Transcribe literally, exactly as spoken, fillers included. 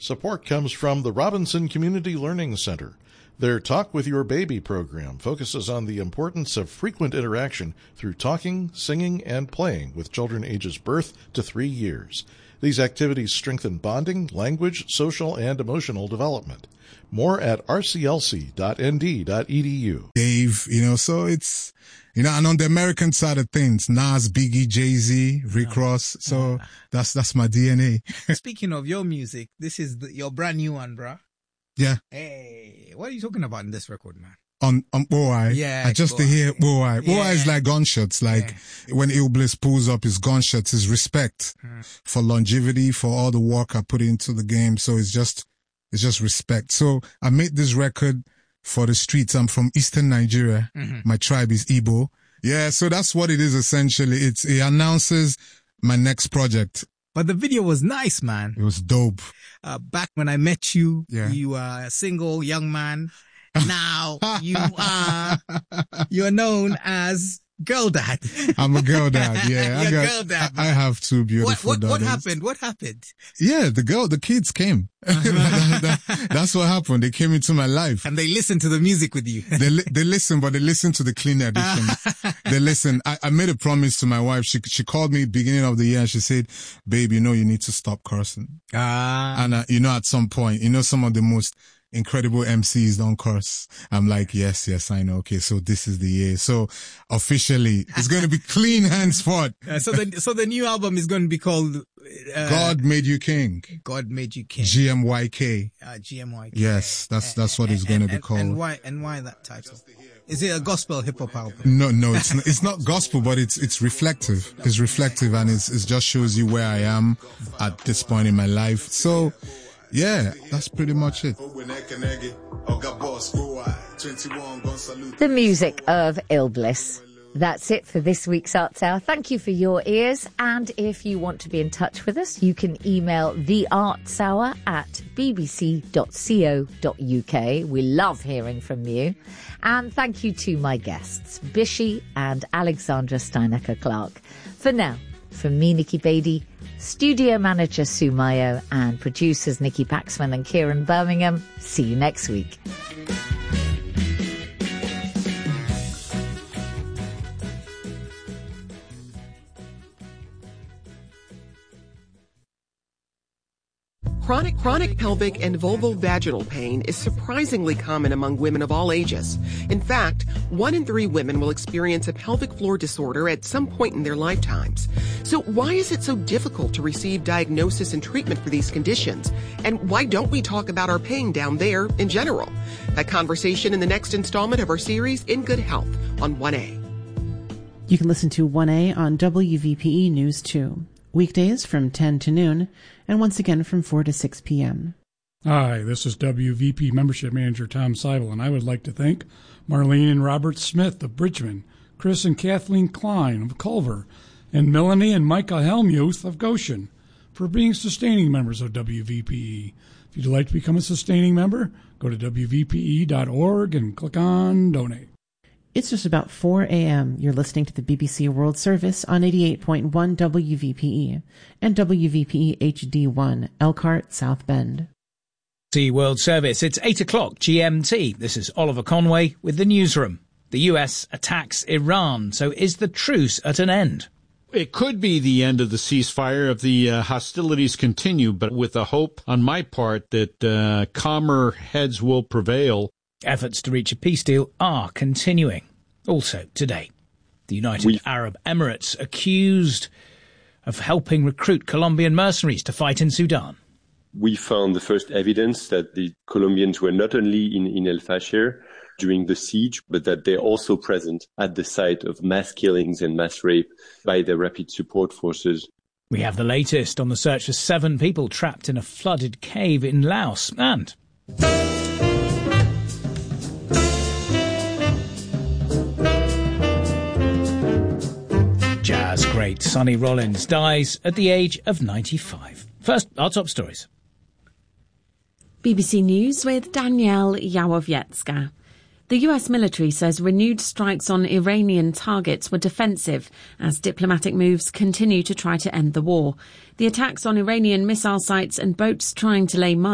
Support comes from the Robinson Community Learning Center. Their Talk with Your Baby program focuses on the importance of frequent interaction through talking, singing, and playing with children ages birth to three years. These activities strengthen bonding, language, social, and emotional development. More at r c l c dot n d dot e d u. Dave, you know, so it's, you know, and on the American side of things, Nas, Biggie, Jay-Z, Rick Ross, so that's that's my D N A. Speaking of your music, this is the, your brand new one, bruh. Yeah. Hey, what are you talking about in this record, man? On, on Boy, yeah, I just to hear Boy. Boy yeah. is like gunshots. Like yeah. when Ill Bliss pulls up his gunshots, his respect mm. for longevity, for all the work I put into the game. So it's just, it's just respect. So I made this record for the streets. I'm from Eastern Nigeria. Mm-hmm. My tribe is Igbo. Yeah. So that's what it is essentially. It's, it announces my next project. But the video was nice, man. It was dope. Uh, back when I met you, yeah. you were a single young man. Now you are, you are known as Girl Dad. I'm a girl dad, yeah. You're I got, girl dad. I, I have two beautiful what, what, daughters. What happened? What happened? Yeah, the girl, the kids came. that, that, that's what happened. They came into my life. And they listened to the music with you. they they listen, but they listen to the clean edition. They listen. I, I made a promise to my wife. She she called me beginning of the year and she said, babe, you know, you need to stop cursing. Ah. And uh, you know, at some point, you know, some of the most incredible M Cs don't curse. I'm like, yes, yes, I know. Okay, so this is the year. So officially, it's going to be clean henceforth. Uh, so the so the new album is going to be called uh, God Made You King. God Made You King. G M Y K. Uh, G M Y K. Yes, that's that's what and, it's going to and, be called. And why and why that title? Is it a gospel hip hop album? No, no, it's not, it's not gospel, but it's it's reflective. It's reflective, and it's it just shows you where I am at this point in my life. So. Yeah, that's pretty much it. The music of Ill Bliss. That's it for this week's Arts Hour. Thank you for your ears. And if you want to be in touch with us, you can email the arts hour at b b c dot co dot u k. We love hearing from you. And thank you to my guests, Bishi and Alexandra Steinecker-Clark. For now, from me, Nikki Beatty, studio manager Sue Mayo, and producers Nikki Paxman and Kieran Birmingham. See you next week. Chronic, chronic pelvic and vulvovaginal pain is surprisingly common among women of all ages. In fact, one in three women will experience a pelvic floor disorder at some point in their lifetimes. So why is it so difficult to receive diagnosis and treatment for these conditions? And why don't we talk about our pain down there in general? That conversation in the next installment of our series, In Good Health, on one A. You can listen to one A on W V P E News two. Weekdays from ten to noon, and once again from four to six p.m. Hi, this is W V P Membership Manager Tom Seibel, and I would like to thank Marlene and Robert Smith of Bridgman, Chris and Kathleen Klein of Culver, and Melanie and Micah Helmuth of Goshen for being sustaining members of W V P E. If you'd like to become a sustaining member, go to w v p e dot org and click on Donate. It's just about four a.m. You're listening to the B B C World Service on eighty-eight point one W V P E and W V P E H D one, Elkhart, South Bend. The World Service. It's eight o'clock G M T. This is Oliver Conway with the newsroom. The U S attacks Iran. So is the truce at an end? It could be the end of the ceasefire if the uh, hostilities continue, but with the hope on my part that uh, calmer heads will prevail. Efforts to reach a peace deal are continuing. Also today, the United we- Arab Emirates accused of helping recruit Colombian mercenaries to fight in Sudan. We found the first evidence that the Colombians were not only in, in El Fasher during the siege, but that they're also present at the site of mass killings and mass rape by the Rapid Support Forces. We have the latest on the search for seven people trapped in a flooded cave in Laos. And jazz great Sonny Rollins dies at the age of ninety-five. First, our top stories. B B C News with Danielle Yawowiecka. The U S military says renewed strikes on Iranian targets were defensive as diplomatic moves continue to try to end the war. The attacks on Iranian missile sites and boats trying to lay mines